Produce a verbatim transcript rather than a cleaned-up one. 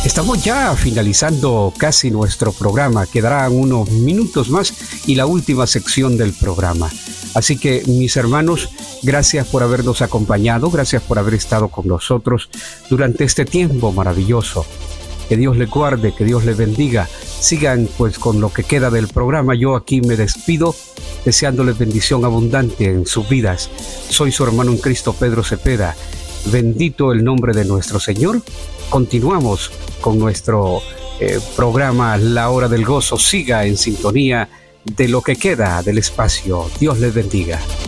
Estamos ya finalizando casi nuestro programa. Quedarán unos minutos más y la última sección del programa. Así que, mis hermanos, gracias por habernos acompañado, gracias por haber estado con nosotros durante este tiempo maravilloso. Que Dios les guarde, que Dios les bendiga. Sigan pues con lo que queda del programa. Yo aquí me despido deseándoles bendición abundante en sus vidas. Soy su hermano en Cristo, Pedro Cepeda. Bendito el nombre de nuestro Señor. Continuamos con nuestro eh, programa La Hora del Gozo. Siga en sintonía de lo que queda del espacio. Dios les bendiga.